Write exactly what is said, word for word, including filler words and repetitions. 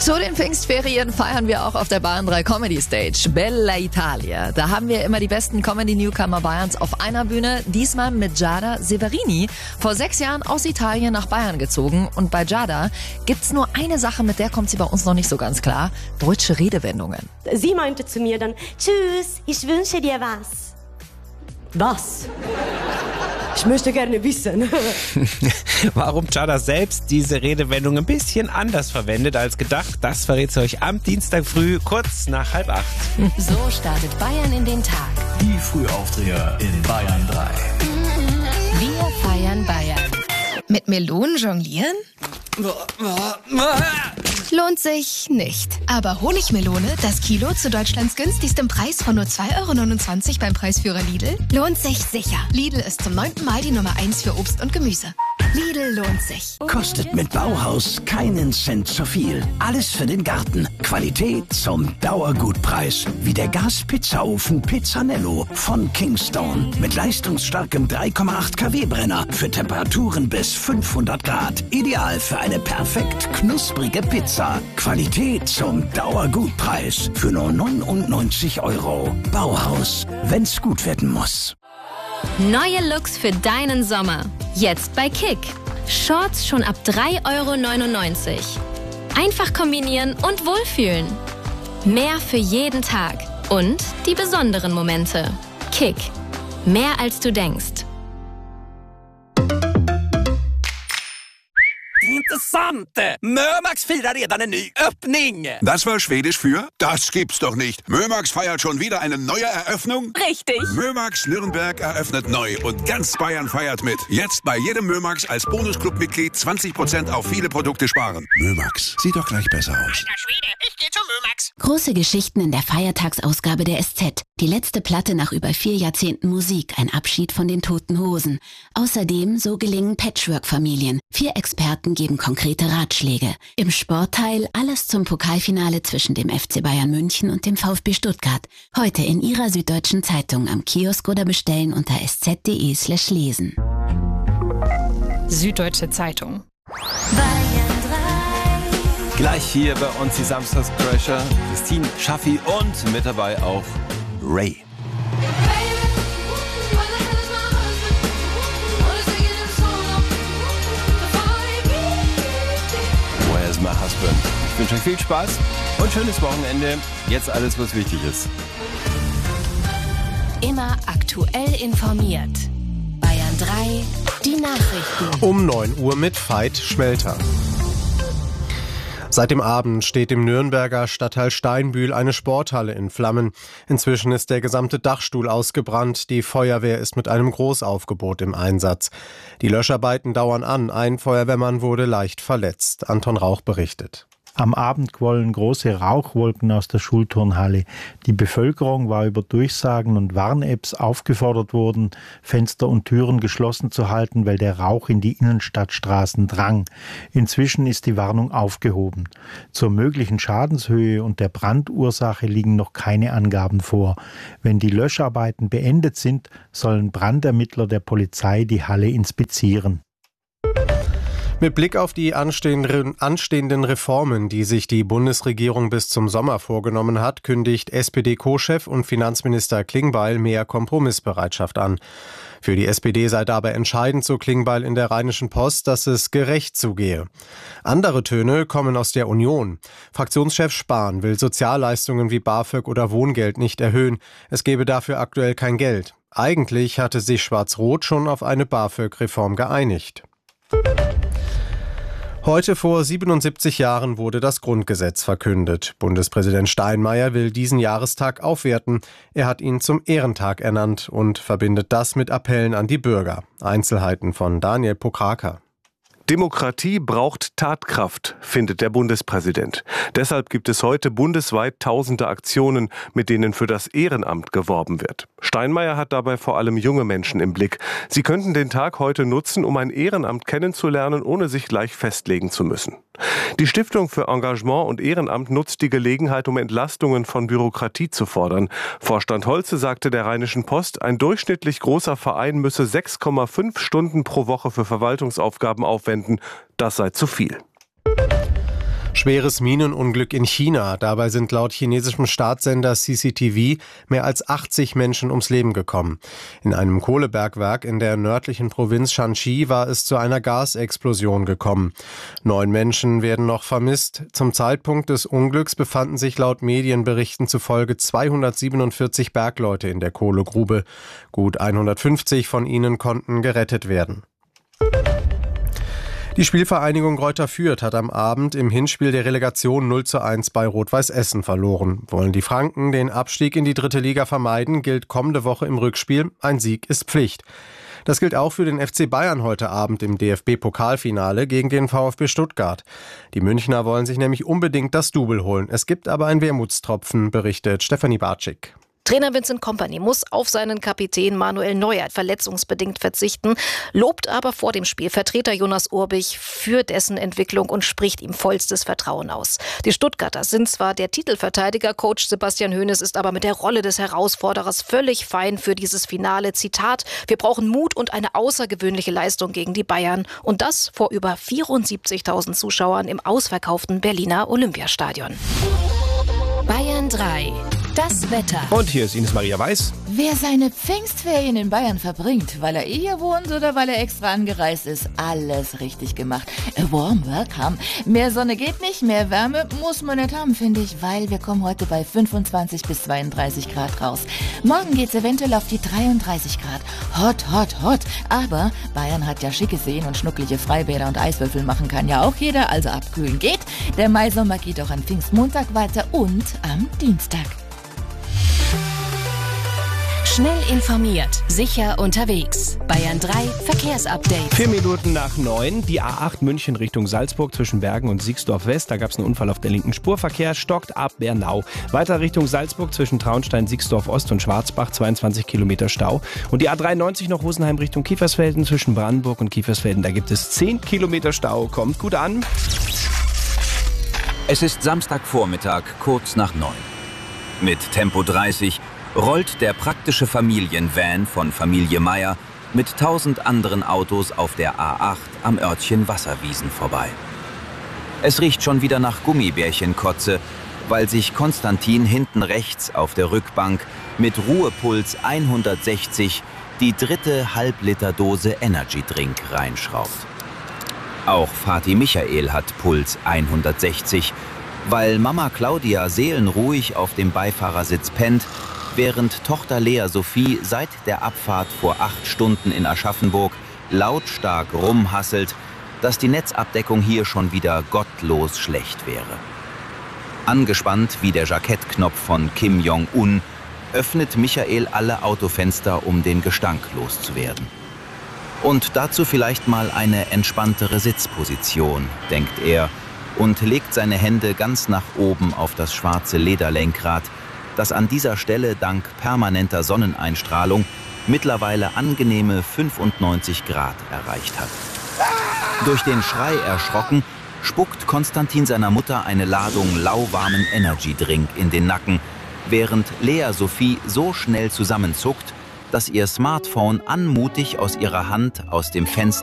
Zu den Pfingstferien feiern wir auch auf der Bayern drei Comedy Stage, Bella Italia. Da haben wir immer die besten Comedy-Newcomer Bayerns auf einer Bühne, diesmal mit Giada Severini, vor sechs Jahren aus Italien nach Bayern gezogen. Und bei Giada gibt's nur eine Sache, mit der kommt sie bei uns noch nicht so ganz klar: deutsche Redewendungen. Sie meinte zu mir dann: Tschüss, ich wünsche dir was. Was? Ich möchte gerne wissen. Warum Giada selbst diese Redewendung ein bisschen anders verwendet als gedacht, das verrät sie euch am Dienstag früh, kurz nach halb acht. So startet Bayern in den Tag. Die Frühaufdreher in Bayern drei. Wir feiern Bayern. Mit Melonen jonglieren? Lohnt sich nicht. Aber Honigmelone, das Kilo zu Deutschlands günstigstem Preis von nur zwei Euro neunundzwanzig beim Preisführer Lidl, lohnt sich sicher. Lidl ist zum neunten Mal die Nummer eins für Obst und Gemüse. Lidl lohnt sich. Kostet mit Bauhaus keinen Cent zu viel. Alles für den Garten. Qualität zum Dauergutpreis. Wie der Gaspizzaofen Pizzanello von Kingstone. Mit leistungsstarkem drei Komma acht Kilowatt Brenner für Temperaturen bis fünfhundert Grad. Ideal für eine perfekt knusprige Pizza. Qualität zum Dauergutpreis für nur neunundneunzig Euro. Bauhaus, wenn's gut werden muss. Neue Looks für deinen Sommer. Jetzt bei Kick. Shorts schon ab drei Euro neunundneunzig. Einfach kombinieren und wohlfühlen. Mehr für jeden Tag. Und die besonderen Momente. Kick. Mehr als du denkst. Intressante! Mömax firar redan en ny öppning! Das war Schwedisch für: Das gibt's doch nicht. Mömax feiert schon wieder eine neue Eröffnung? Richtig! Mömax Nürnberg eröffnet neu und ganz Bayern feiert mit. Jetzt bei jedem Mömax als Bonusclub-Mitglied zwanzig Prozent auf viele Produkte sparen. Mömax, sieht doch gleich besser aus. Alter Schwede, ich geh zum Mömax! Große Geschichten in der Feiertagsausgabe der S Z. Die letzte Platte nach über vier Jahrzehnten Musik, ein Abschied von den Toten Hosen. Außerdem, so gelingen Patchwork-Familien. Vier Experten geben konkrete Ratschläge. Im Sportteil alles zum Pokalfinale zwischen dem F C Bayern München und dem VfB Stuttgart. Heute in Ihrer Süddeutschen Zeitung am Kiosk oder bestellen unter sz.de slash lesen. Süddeutsche Zeitung. Bayern drei. Gleich hier bei uns die Samstagscrasher, Christine, Schaffi und mit dabei auch Ray. Where's my husband? Ich wünsche euch viel Spaß und schönes Wochenende. Jetzt alles, was wichtig ist. Immer aktuell informiert. Bayern drei, die Nachrichten. Um neun Uhr mit Veit Schmelter. Seit dem Abend steht im Nürnberger Stadtteil Steinbühl eine Sporthalle in Flammen. Inzwischen ist der gesamte Dachstuhl ausgebrannt. Die Feuerwehr ist mit einem Großaufgebot im Einsatz. Die Löscharbeiten dauern an. Ein Feuerwehrmann wurde leicht verletzt. Anton Rauch berichtet. Am Abend quollen große Rauchwolken aus der Schulturnhalle. Die Bevölkerung war über Durchsagen und Warn-Apps aufgefordert worden, Fenster und Türen geschlossen zu halten, weil der Rauch in die Innenstadtstraßen drang. Inzwischen ist die Warnung aufgehoben. Zur möglichen Schadenshöhe und der Brandursache liegen noch keine Angaben vor. Wenn die Löscharbeiten beendet sind, sollen Brandermittler der Polizei die Halle inspizieren. Mit Blick auf die anstehenden Reformen, die sich die Bundesregierung bis zum Sommer vorgenommen hat, kündigt S P D-Co-Chef und Finanzminister Klingbeil mehr Kompromissbereitschaft an. Für die S P D sei dabei entscheidend, so Klingbeil in der Rheinischen Post, dass es gerecht zugehe. Andere Töne kommen aus der Union. Fraktionschef Spahn will Sozialleistungen wie BAföG oder Wohngeld nicht erhöhen. Es gebe dafür aktuell kein Geld. Eigentlich hatte sich Schwarz-Rot schon auf eine BAföG-Reform geeinigt. Heute vor siebenundsiebzig Jahren wurde das Grundgesetz verkündet. Bundespräsident Steinmeier will diesen Jahrestag aufwerten. Er hat ihn zum Ehrentag ernannt und verbindet das mit Appellen an die Bürger. Einzelheiten von Daniel Pokraka. Demokratie braucht Tatkraft, findet der Bundespräsident. Deshalb gibt es heute bundesweit tausende Aktionen, mit denen für das Ehrenamt geworben wird. Steinmeier hat dabei vor allem junge Menschen im Blick. Sie könnten den Tag heute nutzen, um ein Ehrenamt kennenzulernen, ohne sich gleich festlegen zu müssen. Die Stiftung für Engagement und Ehrenamt nutzt die Gelegenheit, um Entlastungen von Bürokratie zu fordern. Vorstand Holze sagte der Rheinischen Post, ein durchschnittlich großer Verein müsse sechs Komma fünf Stunden pro Woche für Verwaltungsaufgaben aufwenden. Das sei zu viel. Schweres Minenunglück in China. Dabei sind laut chinesischem Staatssender C C T V mehr als achtzig Menschen ums Leben gekommen. In einem Kohlebergwerk in der nördlichen Provinz Shanxi war es zu einer Gasexplosion gekommen. Neun Menschen werden noch vermisst. Zum Zeitpunkt des Unglücks befanden sich laut Medienberichten zufolge zweihundertsiebenundvierzig Bergleute in der Kohlegrube. Gut hundertfünfzig von ihnen konnten gerettet werden. Die Spielvereinigung Greuther Fürth hat am Abend im Hinspiel der Relegation null zu eins bei Rot-Weiß Essen verloren. Wollen die Franken den Abstieg in die dritte Liga vermeiden, gilt kommende Woche im Rückspiel: ein Sieg ist Pflicht. Das gilt auch für den F C Bayern heute Abend im D F B-Pokalfinale gegen den VfB Stuttgart. Die Münchner wollen sich nämlich unbedingt das Double holen. Es gibt aber einen Wermutstropfen, berichtet Stefanie Bartschik. Trainer Vincent Kompany muss auf seinen Kapitän Manuel Neuer verletzungsbedingt verzichten, lobt aber vor dem Spiel Vertreter Jonas Urbich für dessen Entwicklung und spricht ihm vollstes Vertrauen aus. Die Stuttgarter sind zwar der Titelverteidiger, Coach Sebastian Hoeneß ist aber mit der Rolle des Herausforderers völlig fein für dieses Finale. Zitat: Wir brauchen Mut und eine außergewöhnliche Leistung gegen die Bayern. Und das vor über vierundsiebzigtausend Zuschauern im ausverkauften Berliner Olympiastadion. Bayern drei. Das Wetter. Und hier ist Ines Maria Weiß. Wer seine Pfingstferien in Bayern verbringt, weil er eh hier wohnt oder weil er extra angereist ist, alles richtig gemacht. A warm welcome. Mehr Sonne geht nicht, mehr Wärme muss man nicht haben, finde ich, weil wir kommen heute bei fünfundzwanzig bis zweiunddreißig Grad raus. Morgen geht's eventuell auf die dreiunddreißig Grad. Hot, hot, hot. Aber Bayern hat ja schicke Seen und schnucklige Freibäder und Eiswürfel machen kann ja auch jeder, also abkühlen geht. Der Maisommer geht auch an Pfingstmontag weiter und am Dienstag. Schnell informiert, sicher unterwegs. Bayern drei Verkehrsupdate. Vier Minuten nach neun, die A acht München Richtung Salzburg zwischen Bergen und Siegsdorf West. Da gab es einen Unfall auf der linken Spur. Verkehr stockt ab Bernau. Weiter Richtung Salzburg zwischen Traunstein, Siegsdorf Ost und Schwarzbach, zweiundzwanzig Kilometer Stau. Und die A dreiundneunzig noch Rosenheim Richtung Kiefersfelden zwischen Brandenburg und Kiefersfelden. Da gibt es zehn Kilometer Stau. Kommt gut an. Es ist Samstagvormittag, kurz nach neun. Mit Tempo dreißig rollt der praktische Familienvan von Familie Meier mit tausend anderen Autos auf der A acht am Örtchen Wasserwiesen vorbei. Es riecht schon wieder nach Gummibärchenkotze, weil sich Konstantin hinten rechts auf der Rückbank mit Ruhepuls hundertsechzig die dritte Halbliterdose Energy Drink reinschraubt. Auch Vati Michael hat Puls hundertsechzig, weil Mama Claudia seelenruhig auf dem Beifahrersitz pennt, während Tochter Lea Sophie seit der Abfahrt vor acht Stunden in Aschaffenburg lautstark rumhasselt, dass die Netzabdeckung hier schon wieder gottlos schlecht wäre. Angespannt wie der Jackettknopf von Kim Jong-un öffnet Michael alle Autofenster, um den Gestank loszuwerden. Und dazu vielleicht mal eine entspanntere Sitzposition, denkt er, und legt seine Hände ganz nach oben auf das schwarze Lederlenkrad, das an dieser Stelle dank permanenter Sonneneinstrahlung mittlerweile angenehme fünfundneunzig Grad erreicht hat. Durch den Schrei erschrocken, spuckt Konstantin seiner Mutter eine Ladung lauwarmen Energy-Drink in den Nacken, während Lea Sophie so schnell zusammenzuckt, dass ihr Smartphone anmutig aus ihrer Hand aus dem Fenster